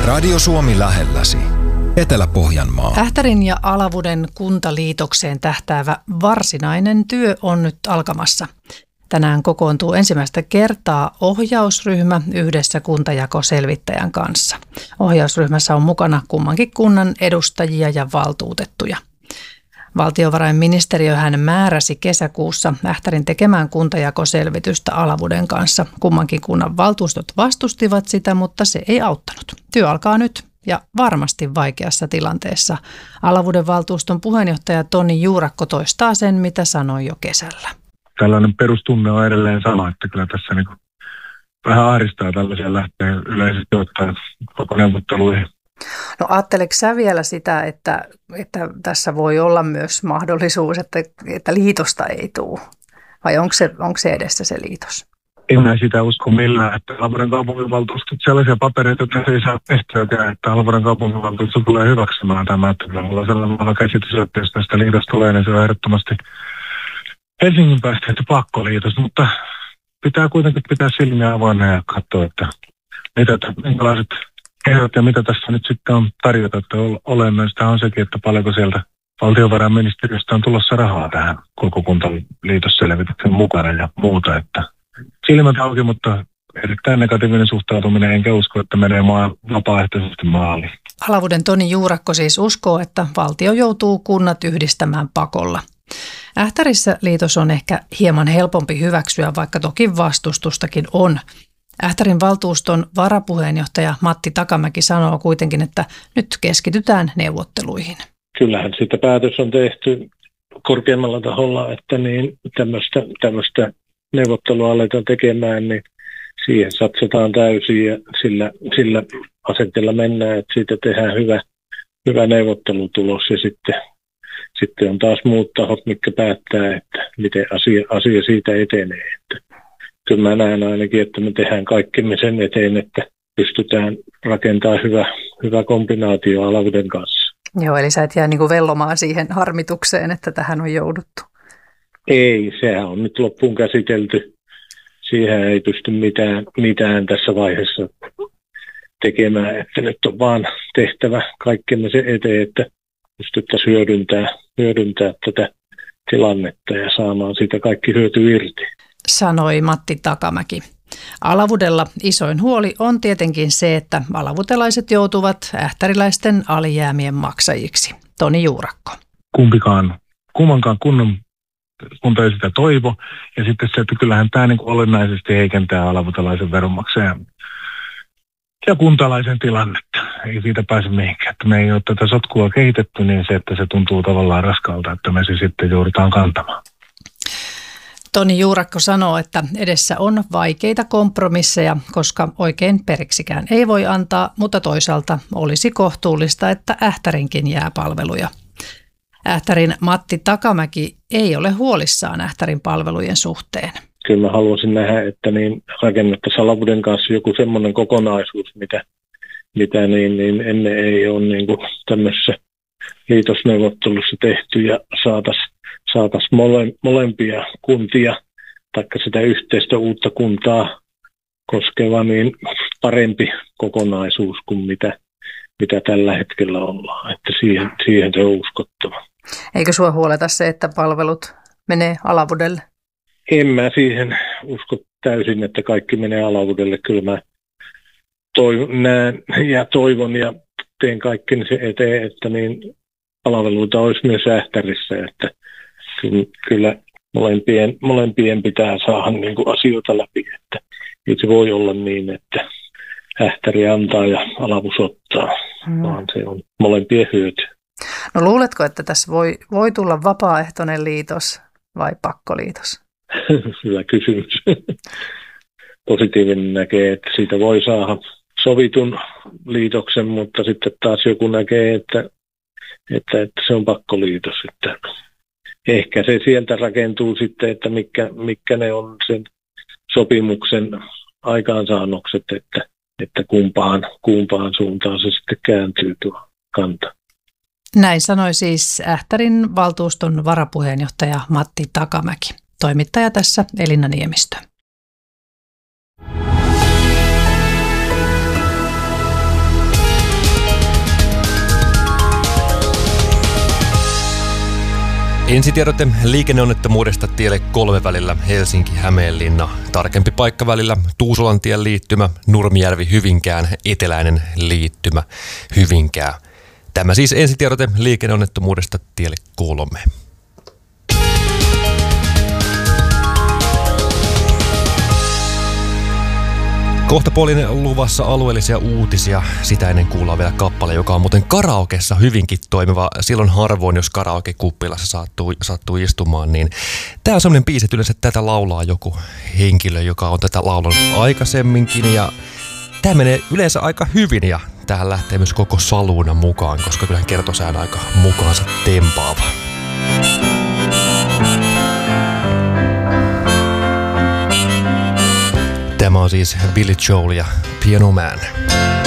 Radio Suomi lähelläsi. Etelä-Pohjanmaa. Ähtärin ja Alavuden kuntaliitokseen tähtäävä varsinainen työ on nyt alkamassa. Tänään kokoontuu ensimmäistä kertaa ohjausryhmä yhdessä kuntajakoselvittäjän kanssa. Ohjausryhmässä on mukana kummankin kunnan edustajia ja valtuutettuja. Valtiovarainministeriöhän määräsi kesäkuussa Ähtärin tekemään kuntajakoselvitystä Alavuden kanssa. Kummankin kunnan valtuustot vastustivat sitä, mutta se ei auttanut. Työ alkaa nyt ja varmasti vaikeassa tilanteessa. Alavuden valtuuston puheenjohtaja Toni Juurakko toistaa sen, mitä sanoi jo kesällä. Tällainen perustunne on edelleen sama, että kyllä tässä niin vähän ahdistaa tällaisia lähteä yleisesti ottaen koko neuvotteluihin. No ajatteleeko sä vielä sitä, että tässä voi olla myös mahdollisuus, että liitosta ei tule? Vai onko se edessä se liitos? En mä sitä usko millään, että Alavuden kaupunginvaltuustot sellaisia papereita, että se ei saa tehtyäkään, että Alavuden kaupunginvaltuusto tulee hyväksymään tämä. Että kyllä mulla sellainen käsitys, että jos tästä liitosta tulee, niin se on ehdottomasti Helsingin päästä tehty pakkoliitos, mutta pitää kuitenkin pitää silmiä avoinna ja katsoa, että minkälaiset ehdot ja mitä tässä nyt sitten on tarjota. Että olennaista on sekin, että paljonko sieltä valtiovarainministeriöstä on tulossa rahaa tähän koko kuntaliitosselvityksen mukana ja muuta. Että silmät auki, mutta erittäin negatiivinen suhtautuminen, enkä usko, että menee vapaaehtoisesti maaliin. Alavuden Toni Juurakko siis uskoo, että valtio joutuu kunnat yhdistämään pakolla. Ähtärissä liitos on ehkä hieman helpompi hyväksyä, vaikka toki vastustustakin on. Ähtärin valtuuston varapuheenjohtaja Matti Takamäki sanoo kuitenkin, että nyt keskitytään neuvotteluihin. Kyllähän sitä päätös on tehty korkeammalla taholla, että niin tämmöistä neuvottelua aletaan tekemään, niin siihen satsataan täysin ja sillä asenteella mennään, että siitä tehdään hyvä neuvottelutulos ja sitten on taas muut tahot, mitkä päättää, että miten asia siitä etenee. Että kyllä mä näen ainakin, että me tehdään kaikkemme sen eteen, että pystytään rakentamaan hyvä kombinaatio Alavuden kanssa. Joo, eli sä et jää niin vellomaan siihen harmitukseen, että tähän on jouduttu. Ei, sehän on nyt loppuun käsitelty. Siihen ei pysty mitään tässä vaiheessa tekemään, että nyt on vaan tehtävä kaikkemme sen eteen, että pystyttäisiin hyödyntää tätä tilannetta ja saamaan siitä kaikki hyöty irti. Sanoi Matti Takamäki. Alavudella isoin huoli on tietenkin se, että alavudelaiset joutuvat ähtäriläisten alijäämien maksajiksi. Toni Juurakko. Kummankaan kunta ei sitä toivo. Ja sitten se, että kyllähän tämä niin kuin olennaisesti heikentää alavudelaisen veronmaksajan ja kuntalaisen tilannetta. Ei siitä pääse mihinkään. Että me ei ole tätä sotkua kehitetty, niin se, että se tuntuu tavallaan raskalta, että me se sitten joudutaan kantamaan. Toni Juurakko sanoo, että edessä on vaikeita kompromisseja, koska oikein periksikään ei voi antaa, mutta toisaalta olisi kohtuullista, että Ähtärinkin jää palveluja. Ähtärin Matti Takamäki ei ole huolissaan Ähtärin palvelujen suhteen. Kyllä mä haluaisin nähdä, että niin rakennettaisiin Alavuden kanssa joku semmoinen kokonaisuus, mitä niin ennen ei ole niin kuin tämmöisessä liitosneuvottelussa tehty ja saataisiin molempia kuntia taikka sitä yhteistä uutta kuntaa koskeva niin parempi kokonaisuus kuin mitä tällä hetkellä ollaan. Että siihen se on uskottava. Eikö sua huoleta se, että palvelut menee Alavudelle? En mä siihen usko täysin, että kaikki menee Alavudelle. Kyllä mä näen ja toivon ja teen kaikki se eteen, että niin palveluita olisi myös Ähtärissä. Että kyllä molempien pitää saada niin kuin asioita läpi. Että ei se voi olla niin, että Ähtäri antaa ja Alavus ottaa, vaan se on molempien hyöty. No luuletko, että tässä voi tulla vapaaehtoinen liitos vai pakkoliitos? Hyvä kysymys. Positiivinen näkee, että siitä voi saada sovitun liitoksen, mutta sitten taas joku näkee, että se on pakkoliitos. Että ehkä se sieltä rakentuu sitten, että mitkä ne on sen sopimuksen aikaansaannokset, että kumpaan suuntaan se sitten kääntyy tuo kanta. Näin sanoi siis Ähtärin valtuuston varapuheenjohtaja Matti Takamäki. Toimittaja tässä Elina Niemistö. Ensitiedote liikenneonnettomuudesta tielle 3 välillä Helsinki-Hämeenlinna. Tarkempi paikka välillä Tuusulantien liittymä, Nurmijärvi-Hyvinkään eteläinen liittymä Hyvinkää. Tämä siis ensitiedote liikenneonnettomuudesta tielle 3. Kohtapuolin luvassa alueellisia uutisia. Sitä ennen kuullaan vielä kappale, joka on muuten karaokessa hyvinkin toimiva. Silloin harvoin, jos karaoke-kuppilassa sattuu istumaan, niin tämä on sellainen biisi, että yleensä tätä laulaa joku henkilö, joka on tätä laulanut aikaisemminkin. Ja tämä menee yleensä aika hyvin ja tähän lähtee myös koko saluuna mukaan, koska kyllähän kertosään aika mukaansa tempaava. Tämä on siis Billy Joel ja Piano Man.